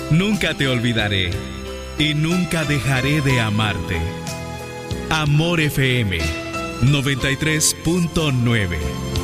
Nunca te olvidaré y nunca dejaré de amarte. Amor FM 93.9.